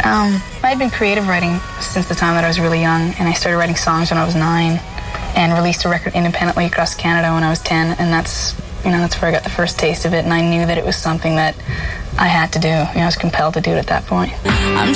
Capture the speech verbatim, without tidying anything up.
Um, I'd been creative writing since the time that I was really young, and I started writing songs when I was nine and released a record independently across Canada when I was ten, and that's, you know, that's where I got the first taste of it, and I knew that it was something that I had to do. You know, I was compelled to do it at that point. I'm